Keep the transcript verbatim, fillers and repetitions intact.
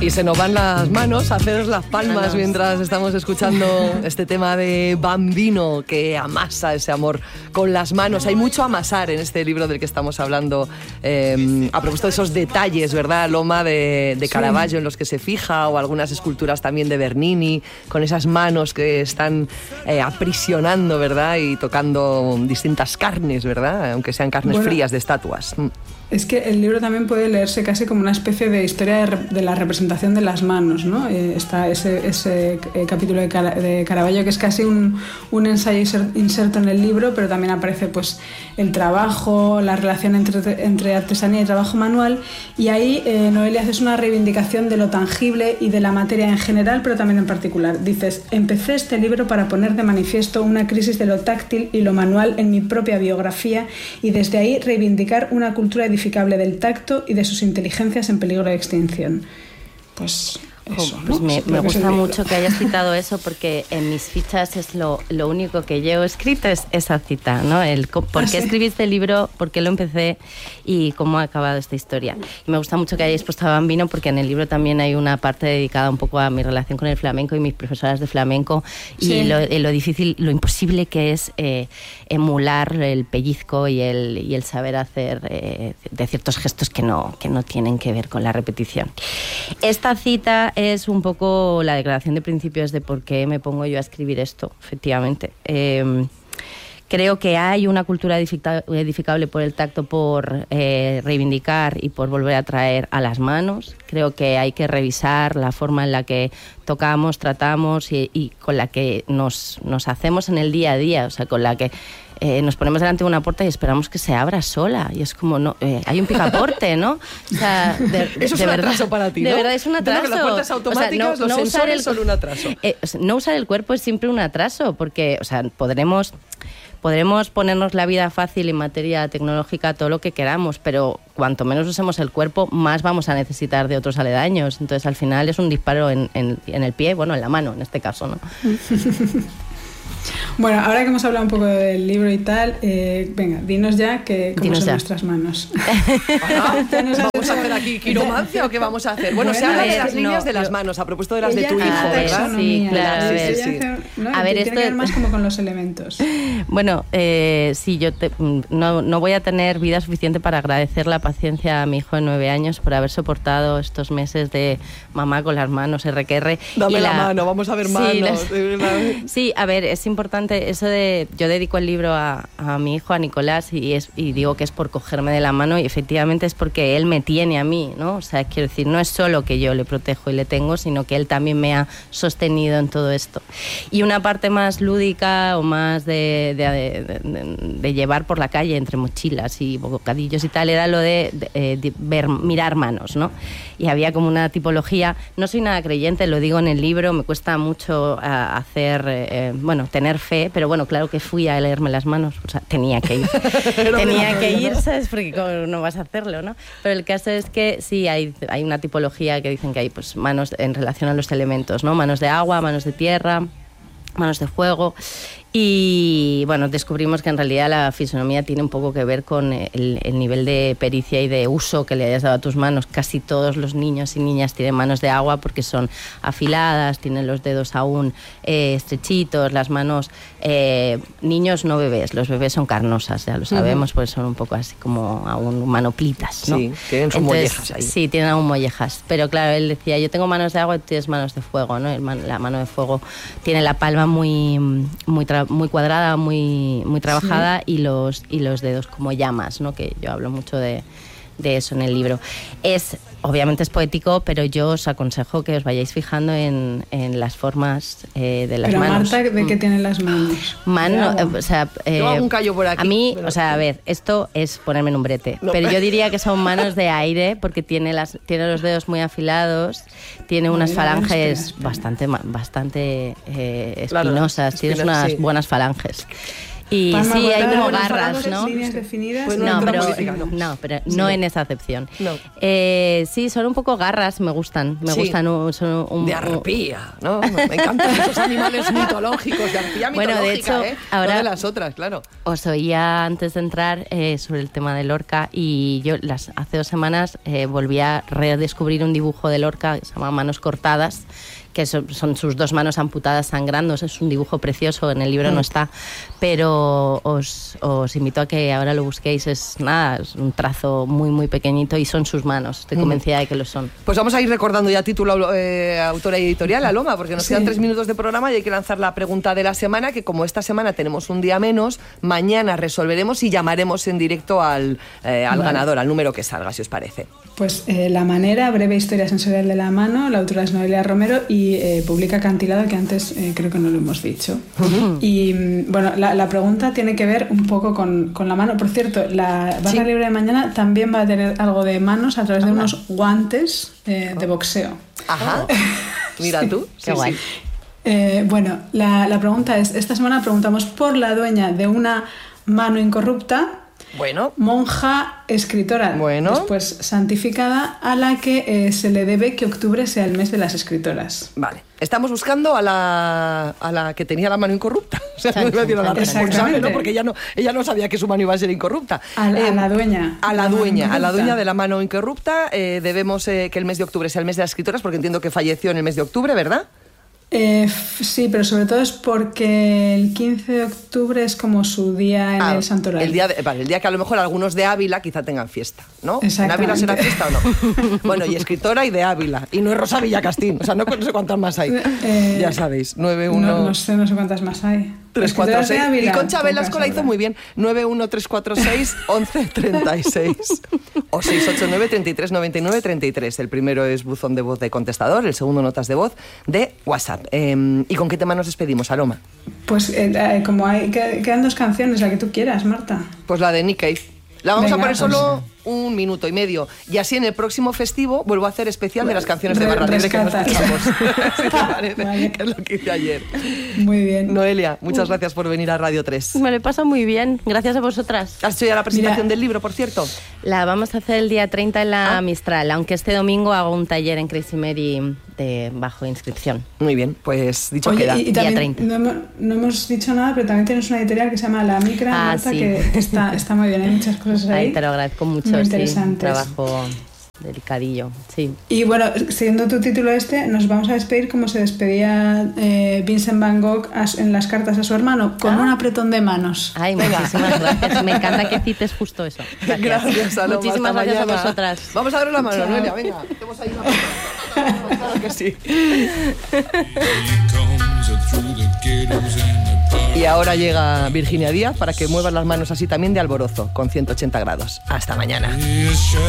Y se nos van las manos a haceros las palmas mientras estamos escuchando este tema de Bambino, que amasa ese amor con las manos. Hay mucho a amasar en este libro del que estamos hablando, eh, a propósito de esos detalles, ¿verdad, Loma? De, de Caravaggio en los que se fija, o algunas esculturas también de Bernini, con esas manos que están eh, aprisionando, ¿verdad? Y tocando distintas carnes, ¿verdad? Aunque sean carnes bueno, frías de estatuas. Es que el libro también puede leerse casi como una especie de historia de, de la representación de las manos, ¿no? Eh, está ese, ese eh, capítulo de, Cara, de Caravaggio que es casi un, un ensayo inserto en el libro, pero también aparece pues el trabajo, la relación entre, entre artesanía y trabajo manual, y ahí eh, Noelia haces una reivindicación de lo tangible y de la materia en general, pero también en particular. Dices: empecé este libro para poner de manifiesto una crisis de lo táctil y lo manual en mi propia biografía, y desde ahí reivindicar una cultura edificante del tacto y de sus inteligencias en peligro de extinción. Pues eso, pues ¿no? me, me gusta mucho que hayas citado eso, porque en mis fichas es lo, lo único que llevo escrito, es esa cita, ¿no? El por qué ¿Ah, sí? escribí este libro, por qué lo empecé y cómo ha acabado esta historia. Y me gusta mucho que hayáis puesto a Bambino, porque en el libro también hay una parte dedicada un poco a mi relación con el flamenco y mis profesoras de flamenco, sí. y lo, lo difícil, lo imposible que es eh, emular el pellizco y el, y el saber hacer eh, de ciertos gestos que no, que no tienen que ver con la repetición. Esta cita es un poco la declaración de principios de por qué me pongo yo a escribir esto, efectivamente. Eh, creo que hay una cultura edifica- edificable por el tacto, por eh, reivindicar y por volver a traer a las manos. Creo que hay que revisar la forma en la que tocamos, tratamos y, y con la que nos, nos hacemos en el día a día, o sea, con la que Eh, nos ponemos delante de una puerta y esperamos que se abra sola, y es como, no, eh, hay un picaporte, ¿no? O sea, de, eso de es un verdad, atraso para ti, ¿no? De verdad es un atraso. Las puertas automáticas, o sea, no, los no sensores el, son un atraso. Eh, no usar el cuerpo es siempre un atraso, porque, o sea, podremos... Podremos ponernos la vida fácil en materia tecnológica, todo lo que queramos, pero cuanto menos usemos el cuerpo, más vamos a necesitar de otros aledaños. Entonces, al final es un disparo en, en, en el pie, bueno, en la mano, en este caso, ¿no? Bueno, ahora que hemos hablado un poco del libro y tal, eh, venga, dinos ya que cómo dinos son ya. nuestras manos. Ah, ¿vamos a hacer aquí quiromancia o qué vamos a hacer? Bueno, bueno se habla de las líneas no, de las manos, a propósito de las de tu hijo, ¿verdad? Sí, claro. Sí, a ver, sí, sí. Hace, ¿no? A ver, tiene esto que ver más como con los elementos. Bueno, eh, sí, yo te, no, no voy a tener vida suficiente para agradecer la paciencia a mi hijo de nueve años por haber soportado estos meses de mamá con las manos, R que R. Dame y la, la mano, vamos a ver manos. Sí, las, sí, a ver, es importante eso de... Yo dedico el libro a, a mi hijo, a Nicolás, y, es, y digo que es por cogerme de la mano, y efectivamente es porque él me tiene a mí, ¿no? O sea, quiero decir, no es solo que yo le protejo y le tengo, sino que él también me ha sostenido en todo esto. Y una parte más lúdica o más de, de, de, de, de llevar por la calle entre mochilas y bocadillos y tal, era lo de, de, de ver, mirar manos, ¿no? Y había como una tipología, no soy nada creyente, lo digo en el libro, me cuesta mucho uh, hacer, eh, bueno, tener fe, pero bueno, claro que fui a leerme las manos, o sea, tenía que ir, tenía que ir, ¿sabes? Porque ¿cómo no vas a hacerlo, no? Pero el caso es que sí, hay, hay una tipología que dicen que hay pues manos en relación a los elementos, ¿no? Manos de agua, manos de tierra, manos de fuego. Y bueno, descubrimos que en realidad la fisonomía tiene un poco que ver con el, el nivel de pericia y de uso que le hayas dado a tus manos. Casi todos los niños y niñas tienen manos de agua porque son afiladas, tienen los dedos aún eh, estrechitos, las manos... Eh, niños no bebés, los bebés son carnosas, ya lo sabemos, uh-huh. pues son un poco así como aún manoplitas, ¿no? Sí, tienen sus Entonces, mollejas ahí. Sí, tienen aún mollejas. Pero claro, él decía, yo tengo manos de agua y tú tienes manos de fuego, ¿no? El man, la mano de fuego tiene la palma muy, muy tra- muy cuadrada, muy, muy trabajada, sí. y los y los dedos como llamas, ¿no? Que yo hablo mucho de, de eso en el libro. Es, obviamente es poético, pero yo os aconsejo que os vayáis fijando en, en las formas eh, de las pero manos. Marta, ¿de qué tienen las manos? Mano, eh, o sea, eh, yo hago un callo por aquí. A mí, o sea, a ver, esto es ponerme en un brete, no. pero yo diría que son manos de aire porque tiene las tiene los dedos muy afilados, tiene unas Ay, falanges espera, espera. bastante bastante eh, espinosas, claro, tienes unas sí. buenas falanges. Y Palma sí, hay cortada, como buenas garras, palabras, ¿no? líneas definidas. Pues No, pero, política, no. no, pero Sí, no no. en esa acepción. No. Eh, sí, son un poco garras, me gustan. Me Sí. gustan un, son un, De arpía, ¿no? Me encantan esos animales mitológicos, de arpía Bueno, de mitológica, hecho, ¿eh? ahora- No de las otras, claro. Os oía antes de entrar eh, sobre el tema de Lorca y yo las, hace dos semanas eh, volví a redescubrir un dibujo de Lorca que se llama Manos cortadas, que son, son sus dos manos amputadas sangrando. Es un dibujo precioso, en el libro Mm. no está, pero os, os invito a que ahora lo busquéis. Es nada, es un trazo muy muy pequeñito y son sus manos, estoy Mm. convencida de que lo son. Pues vamos a ir recordando ya título, eh, autora y editorial, la Loma, porque nos Sí. quedan tres minutos de programa y hay que lanzar la pregunta de la semana, que como esta semana tenemos un día menos, mañana resolveremos y llamaremos en directo al, eh, al Vale. ganador, al número que salga, si os parece. Pues eh, La Manera, breve historia sensorial de la mano, la autora es Noelia Romero y eh, publica Acantilado, que antes eh, creo que no lo hemos dicho. Y mm, bueno, la, la pregunta tiene que ver un poco con, con la mano. Por cierto, la barra Sí. libre de mañana también va a tener algo de manos a través de Anda. unos guantes eh, de boxeo. Ajá. Mira tú. Qué guay. Eh, bueno, la, la pregunta es, esta semana preguntamos por la dueña de una mano incorrupta, Bueno, monja, escritora, Bueno. después santificada, a la que eh, se le debe que octubre sea el mes de las escritoras. vale. Estamos buscando a la, a la que tenía la mano incorrupta. O sea, no iba a decir a la responsable, Exactamente. ¿no? Porque ella no, ella no sabía que su mano iba a ser incorrupta. A la- Eh, a la dueña. A la La mano dueña, a la incorrupta. dueña de la mano incorrupta. Eh, debemos eh, que el mes de octubre sea el mes de las escritoras, porque entiendo que falleció en el mes de octubre, ¿verdad? Eh, f- sí, pero sobre todo es porque el quince de octubre es como su día en Ah, el santoral. El día, de- vale, el día que a lo mejor algunos de Ávila quizá tengan fiesta, ¿no? ¿En Exactamente. Ávila será fiesta o no? Bueno, y escritora y de Ávila. Y no es Rosa Villacastín. O sea, no, no sé cuántas más hay. Eh, ya sabéis, nueve uno... No, no sé, no sé cuántas más hay. tres cuatro Escritoras de seis. Ávila, Y Concha Velasco la pocas hizo habrá. muy bien. nueve uno tres cuatro seis once treinta y seis. O seis ocho nueve treinta y tres noventa y nueve treinta y tres. El primero es buzón de voz de contestador, el segundo notas de voz de WhatsApp. Eh, ¿Y con qué tema nos despedimos, Aloma? Pues eh, eh, como hay, que- quedan dos canciones, la que tú quieras, Marta. Pues la de Nick Cave. La vamos Venga, a poner pues. solo un minuto y medio. Y así en el próximo festivo vuelvo a hacer especial de las canciones de Re- Barra Libre que no rescatas. escuchamos. Si te parece, Vale. que es lo que hice ayer. Muy bien. Noelia, muchas gracias por venir a Radio tres. Me lo he pasado muy bien, gracias a vosotras. ¿Has hecho ya la presentación Mira. del libro, por cierto? La vamos a hacer el día treinta en la Ah. Mistral, aunque este domingo hago un taller en Crazy Mary de bajo inscripción. Muy bien, pues dicho Oye, queda. y, y Día también treinta. no hemos, no hemos dicho nada, pero también tienes una editorial que se llama La Micra, Ah, Marta, sí. que, que está, está muy bien, hay muchas cosas ahí. Ay, te lo agradezco mucho, muy sí, un interesantes. trabajo delicadillo, sí. Y bueno, siguiendo tu título este, nos vamos a despedir como se despedía eh, Vincent Van Gogh a su- en las cartas a su hermano, con Ah. un apretón de manos. Ay, muchísimas gracias. Me encanta que cites justo eso. Gracias, Gracias, Aloma. Muchísimas hasta gracias mañana. a vosotras. Vamos a darle la mano, Chao. Noelia, venga. Hacemos ahí una foto. Claro que sí. Y ahora llega Virginia Díaz para que muevas las manos así también de alborozo, con ciento ochenta grados. Hasta mañana. Yes, sure.